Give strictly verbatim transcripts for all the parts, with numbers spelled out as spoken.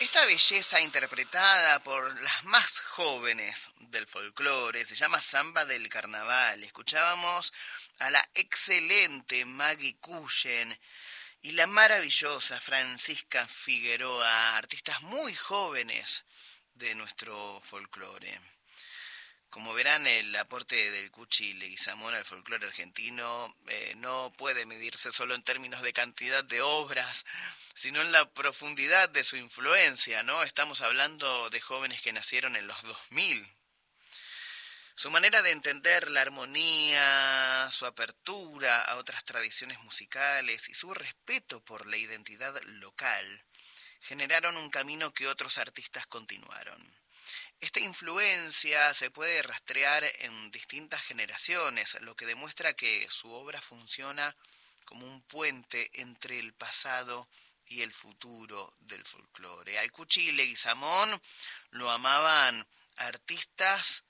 Esta belleza interpretada por las más jóvenes del folclore se llama Samba del Carnaval. Escuchábamos a la excelente Maggie Cullen y la maravillosa Francisca Figueroa, artistas muy jóvenes de nuestro folclore. Como verán, el aporte del Cuchi Leguizamón al folclore argentino eh, no puede medirse solo en términos de cantidad de obras, sino en la profundidad de su influencia, ¿no? Estamos hablando de jóvenes que nacieron en los dos mil. Su manera de entender la armonía, su apertura a otras tradiciones musicales y su respeto por la identidad local generaron un camino que otros artistas continuaron. Esta influencia se puede rastrear en distintas generaciones, lo que demuestra que su obra funciona como un puente entre el pasado y el futuro del folclore. Al Cuchi Leguizamón lo amaban artistas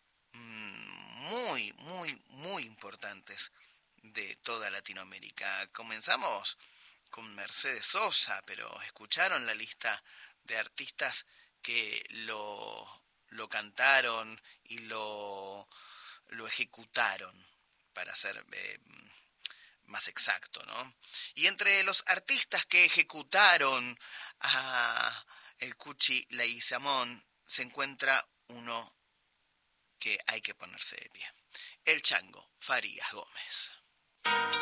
muy, muy, muy importantes de toda Latinoamérica. Comenzamos con Mercedes Sosa, pero escucharon la lista de artistas que lo, lo cantaron y lo, lo ejecutaron, para ser eh, más exacto, ¿no? Y entre los artistas que ejecutaron a el Cuchi Leguizamón se encuentra uno que hay que ponerse de pie: el Chango Farías Gómez.